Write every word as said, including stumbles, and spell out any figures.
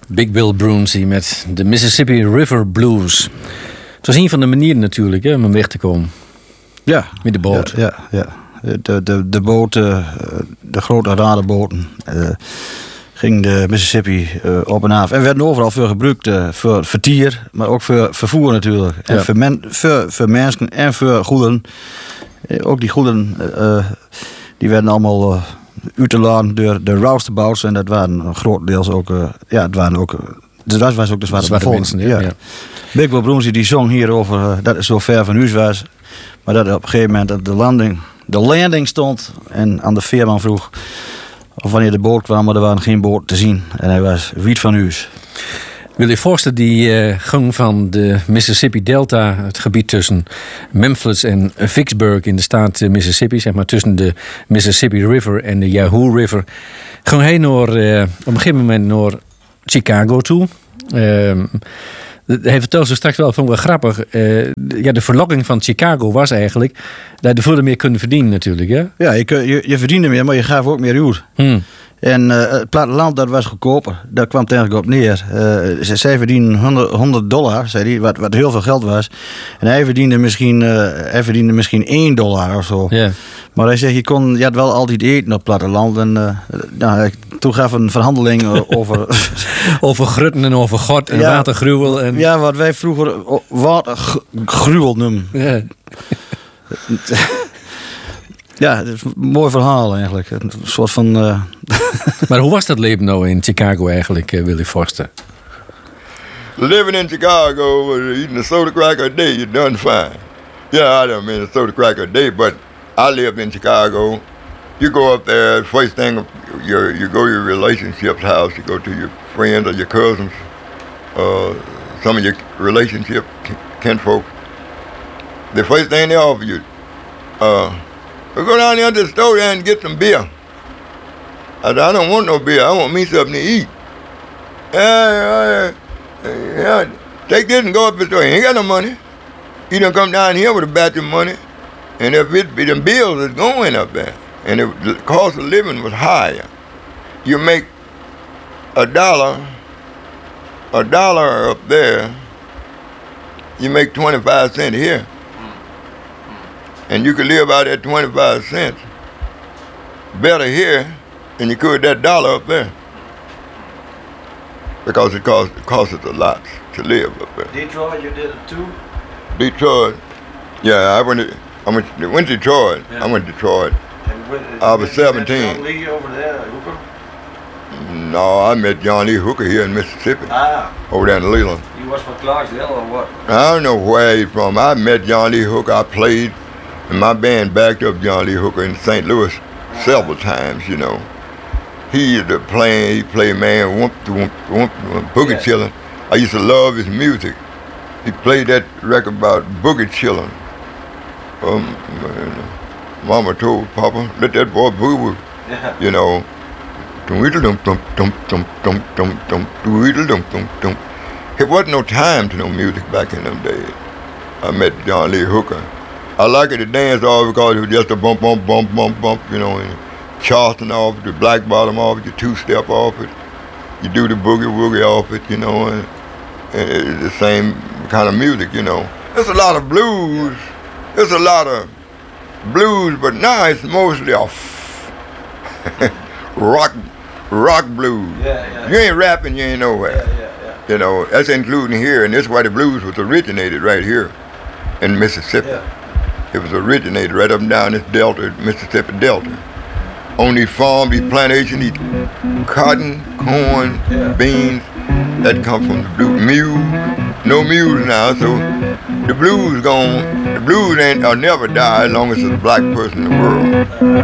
Big Bill Broonzy met de Mississippi River Blues. Het was een van de manieren natuurlijk hè, om hem weg te komen. Ja. Met de boot. Ja, ja, ja. De, de, de boten, de grote radarboten, uh, ging de Mississippi uh, op en af. En werden overal veel gebruikt uh, voor vertier, maar ook voor vervoer natuurlijk. En ja. voor, men, voor, voor mensen en voor goederen. Uh, ook die goederen, uh, die werden allemaal uh, uitgeladen door de roustabouts. En dat waren grotendeels ook, uh, ja, het waren ook, dus dat was ook de zwarte, zwarte mensen. Ja. Ja. Big Bill Broonzy die zong hierover uh, dat het zo ver van huis was. Maar dat op een gegeven moment dat de landing, de landing stond en aan de veerman vroeg of wanneer de boot kwam, maar er waren geen boot te zien. En hij was wiet van huis. Willie Forster die uh, ging van de Mississippi Delta, het gebied tussen Memphis en Vicksburg in de staat Mississippi, zeg maar tussen de Mississippi River en de Yahoo River, ging hij naar, uh, op een gegeven moment naar Chicago toe. Uh, Hij vertelde zo straks wel, vond ik wel grappig. Uh, ja, de verlokking van Chicago was eigenlijk dat je veel meer kunnen verdienen natuurlijk. Hè? Ja, je, je, je verdiende meer, maar je gaf ook meer uit. Hmm. En uh, het platteland dat was goedkoper. Daar kwam het eigenlijk op neer. Uh, zij verdienen honderd dollar, zei hij, wat, wat heel veel geld was. En hij verdiende misschien, uh, hij verdiende misschien één dollar of zo. Yeah. Maar hij zegt, je kon je had wel altijd eten op het platteland. En uh, nou, toen gaf een verhandeling over... over grutten en over God en ja, watergruwel. En... Ja, wat wij vroeger watergruwel noemen. Yeah. Ja, het is een mooi verhaal eigenlijk. Een soort van... Uh... Maar hoe was dat leven nou in Chicago eigenlijk, uh, Willie Forster? Living in Chicago, eating a soda cracker a day, you're done fine. Yeah, I don't mean a soda cracker a day, but I lived in Chicago. You go up there, first thing, you you go to your relationship's house, you go to your friends or your cousins, uh, some of your relationship kinfolk. The first thing they offer you, uh, we'll go down there to the store and get some beer. I said, I don't want no beer, I want me something to eat. Yeah, yeah, yeah, take this and go up the store. You ain't got no money. You done come down here with a batch of money, and if it be them bills is going up there, and if the cost of living was higher, you make a dollar, a dollar up there, you make twenty-five cents here. And you could live out at twenty-five cents better here than you could that dollar up there. Because it costs, it costs us a lot to live up there. Detroit, you did it too? Detroit. Yeah, I went to, I went, to, went to Detroit. Yeah. I went to Detroit. When, I was seventeen. John Lee over there, Hooker? No, I met John Lee Hooker here in Mississippi. Ah. Over there in Leland. He was from Clarksville or what? I don't know where he's from. I met John Lee Hooker. I played, and my band backed up John Lee Hooker in Saint Louis several times, you know. He used to play, he played, man, whoop, whoop, whoop, whoop, Boogie yeah. Chillin'. I used to love his music. He played that record about Boogie Chillin'. Um, man, Mama told Papa, let that boy boogie, yeah. You know. It wasn't no time to no music back in them days. I met John Lee Hooker. I like it to dance off because it was just a bump, bump, bump, bump, bump, you know, and Charleston off it, the black bottom off it, you two-step off it, you do the boogie-woogie off it, you know, and, and it's the same kind of music, you know. There's a lot of blues, there's a lot of blues, but now it's mostly off rock, rock blues. Yeah, yeah. You ain't rapping, you ain't nowhere. Yeah, yeah, yeah. You know, that's including here, and that's why the blues was originated right here in Mississippi. Yeah. It was originated right up and down this delta, Mississippi Delta. On these farms, these plantations, these cotton, corn, yeah. beans, that come from the blue mule. No mules now, so the blues gone. The blues ain't, will never die as long as there's a black person in the world.